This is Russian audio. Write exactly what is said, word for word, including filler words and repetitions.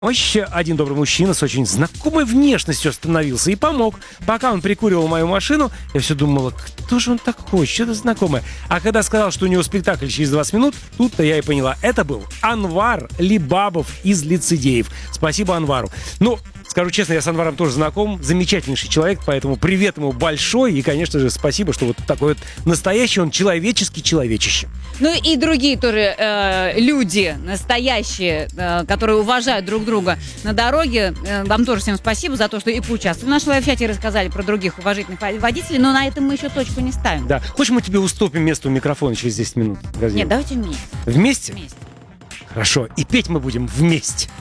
Вообще, один добрый мужчина с очень знакомой внешностью остановился и помог. Пока он прикуривал мою машину, я все думала, кто же он такой, что-то знакомое. А когда сказал, что у него спектакль через двадцать минут, тут-то я и поняла. Это был Анвар Либабов из Лицедеев. Спасибо Анвару. Ну, скажу честно, я с Анваром тоже знаком. Замечательнейший человек, поэтому привет ему большой. И, конечно же, спасибо, что вот такой вот настоящий, он человеческий человечище. Ну и другие тоже э, люди, настоящие, э, которые уважают друг друга на дороге. Э, вам тоже всем спасибо за то, что и поучаствовали в нашем лайв-чате и рассказали про других уважительных водителей. Но на этом мы еще точку не ставим. Да. Хочешь, мы тебе уступим место у микрофона через десять минут? Нет, давайте вместе. Вместе? Вместе. Хорошо. И петь мы будем вместе.